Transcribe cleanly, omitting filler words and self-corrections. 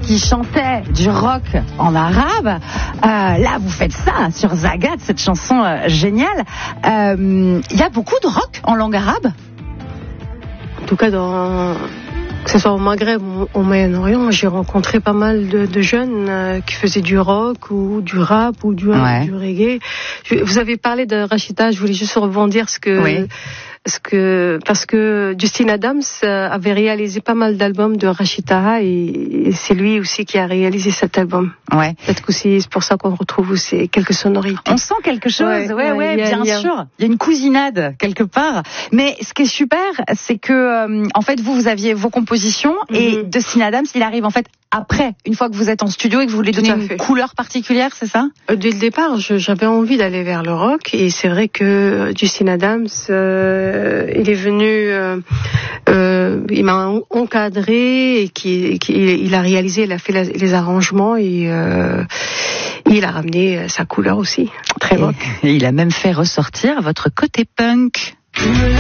qui chantait du rock en arabe. Là, vous faites ça sur Zagat, cette chanson géniale. Il y a beaucoup de rock en langue arabe? En tout cas, que ce soit au Maghreb ou au Moyen-Orient, j'ai rencontré pas mal de jeunes qui faisaient du rock ou du rap ou du reggae. Vous avez parlé de Rachida, je voulais juste rebondir parce que Justin Adams avait réalisé pas mal d'albums de Rachida et c'est lui aussi qui a réalisé cet album. Ouais. Peut-être que c'est pour ça qu'on retrouve aussi quelques sonorités. On sent quelque chose, bien sûr. Il y a une cousinade quelque part. Mais ce qui est super, c'est que en fait vous aviez vos compositions et Justin Adams, il arrive en fait après, une fois que vous êtes en studio et que vous voulez donner une couleur particulière, c'est ça? Dès le départ, j'avais envie d'aller vers le rock et c'est vrai que Justin Adams, il est venu, il m'a encadré et il a réalisé, il a fait les arrangements et il a ramené sa couleur aussi, très rock. Et il a même fait ressortir votre côté punk.